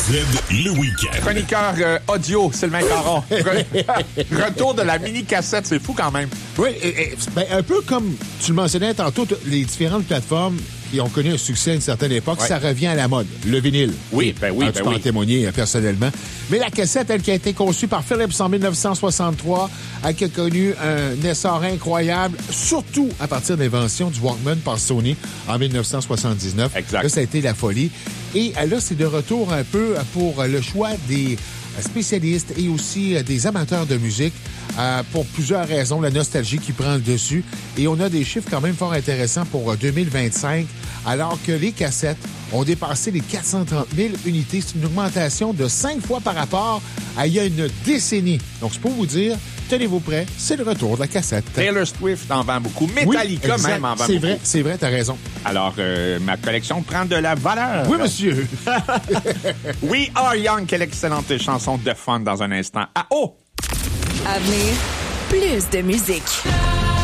le week-end. Chroniqueur audio, Sylvain Caron. Retour de la mini-cassette, c'est fou quand même. Oui, un peu comme tu le mentionnais tantôt, les différentes plateformes qui ont connu un succès à une certaine époque, ça revient à la mode. Le vinyle. Oui, ben oui, tu peux en témoigner personnellement. Mais la cassette, elle qui a été conçue par Philips en 1963, elle qui a connu un essor incroyable, surtout à partir de l'invention du Walkman par Sony en 1979. Exact. Là, ça a été la folie. Et là, c'est de retour un peu pour le choix des spécialistes et aussi des amateurs de musique pour plusieurs raisons. La nostalgie qui prend le dessus. Et on a des chiffres quand même fort intéressants pour 2025, alors que les cassettes ont dépassé les 430 000 unités. C'est une augmentation de 5 fois par rapport à il y a une décennie. Donc, c'est pour vous dire, tenez-vous prêts, c'est le retour de la cassette. Taylor Swift en vend beaucoup. Metallica oui, même en vend beaucoup. C'est vrai, t'as raison. Alors, ma collection prend de la valeur. Oui, monsieur. We Are Young, quelle excellente chanson de fun dans un instant. Ah, oh! À venir, plus de musique.